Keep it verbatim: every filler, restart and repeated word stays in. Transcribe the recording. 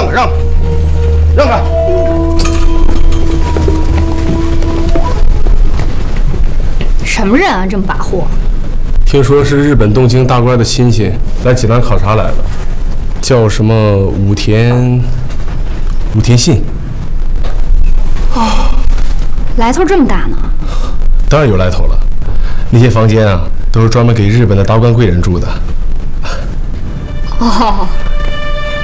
开，让开，让开！ 什么人啊，这么跋扈？ 听说是日本东京大官的亲戚来济南考察来了，叫什么武田武田信。 哦，来头这么大呢？ 当然有来头了，那些房间啊，都是专门给日本的达官贵人住的。 哦。